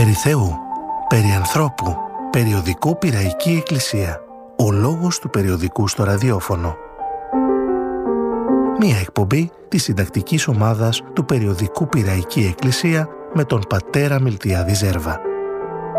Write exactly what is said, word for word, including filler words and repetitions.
Περί Θεού, περί ανθρώπου, περιοδικό Πειραϊκή Εκκλησία. Ο λόγος του περιοδικού στο ραδιόφωνο. Μία εκπομπή της συντακτικής ομάδας του περιοδικού Πειραϊκή Εκκλησία με τον πατέρα Μιλτιάδη Ζέρβα.